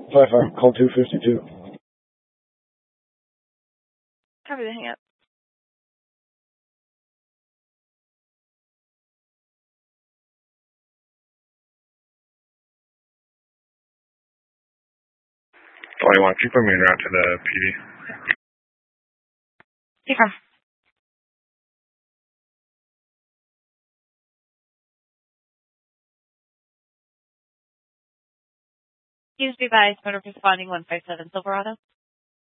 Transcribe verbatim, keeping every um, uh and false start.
five five, call two fifty-two. Copy the hang up. twenty-one, keep moving around to the P D. Hey, from. Please be advised, motor responding one five seven Silverado.